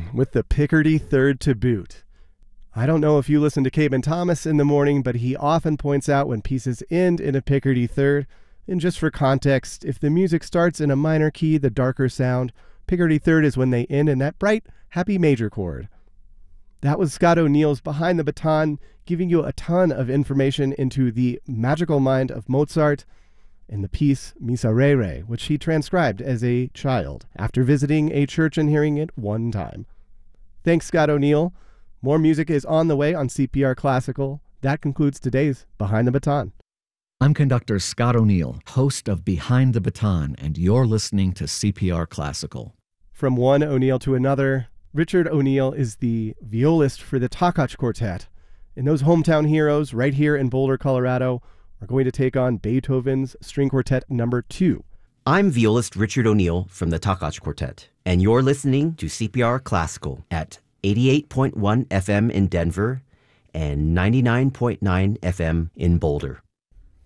with the Picardy third to boot. I don't know if you listen to Caben Thomas in the morning, but he often points out when pieces end in a Picardy third. And just for context, if the music starts in a minor key, the darker sound, Picardy third is when they end in that bright, happy major chord. That was Scott O'Neill's Behind the Baton, giving you a ton of information into the magical mind of Mozart and the piece Miserere, which he transcribed as a child after visiting a church and hearing it one time. Thanks, Scott O'Neill. More music is on the way on CPR Classical. That concludes today's Behind the Baton. I'm conductor Scott O'Neill, host of Behind the Baton, and you're listening to CPR Classical. From one O'Neill to another, Richard O'Neill is the violist for the Takacs Quartet. And those hometown heroes right here in Boulder, Colorado, are going to take on Beethoven's String Quartet No. 2. I'm violist Richard O'Neill from the Takacs Quartet, and you're listening to CPR Classical at 88.1 FM in Denver and 99.9 FM in Boulder.